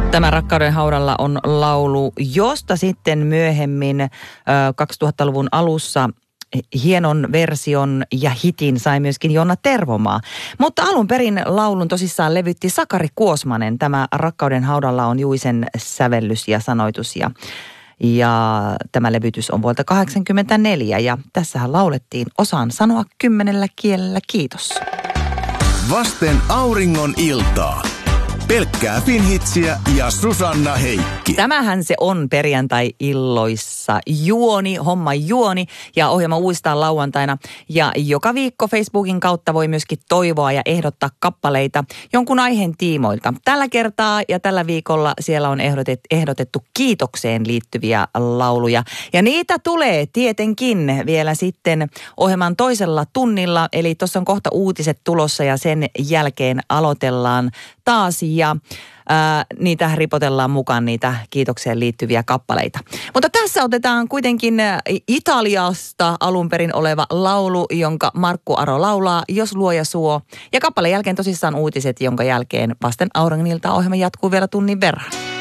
Tämä Rakkauden haudalla on laulu, josta sitten myöhemmin 2000-luvun alussa hienon version ja hitin sai myöskin Jonna Tervomaa. Mutta alun perin laulun tosissaan levytti Sakari Kuosmanen. Tämä Rakkauden haudalla on Juisen sävellys ja sanoitus ja tämä levytys on vuodelta 1984 ja tässähän laulettiin Osaan sanoa 10 kielellä kiitos. Vasten auringon iltaa. Pelkkää Finhitsiä ja Susanna Heikki. Tämähän se on perjantai-illoissa homma juoni ja ohjelma uudestaan lauantaina. Ja joka viikko Facebookin kautta voi myöskin toivoa ja ehdottaa kappaleita jonkun aiheen tiimoilta. Tällä kertaa ja tällä viikolla siellä on ehdotettu kiitokseen liittyviä lauluja. Ja niitä tulee tietenkin vielä sitten ohjelman toisella tunnilla. Eli tuossa on kohta uutiset tulossa ja sen jälkeen aloitellaan taas ja niitä ripotellaan mukaan niitä kiitokseen liittyviä kappaleita. Mutta tässä otetaan kuitenkin Italiasta alun perin oleva laulu, jonka Markku Aro laulaa, Jos luoja suo. Ja kappaleen jälkeen tosissaan uutiset, jonka jälkeen Vasten auringon iltaa ohjelma jatkuu vielä tunnin verran.